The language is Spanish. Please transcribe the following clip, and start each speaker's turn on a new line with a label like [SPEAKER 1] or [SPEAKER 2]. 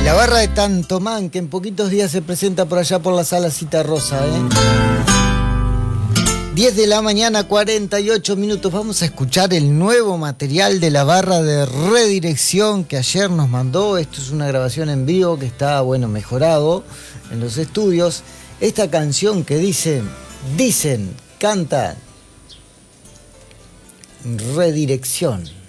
[SPEAKER 1] La barra de Tantomán, que en poquitos días se presenta por allá por la Sala Cita Rosa, 10 de la mañana, 48 minutos. Vamos a escuchar el nuevo material de la barra de Redirección que ayer nos mandó. Esto es una grabación en vivo que está, bueno, mejorado en los estudios. Esta canción que dicen, canta Redirección.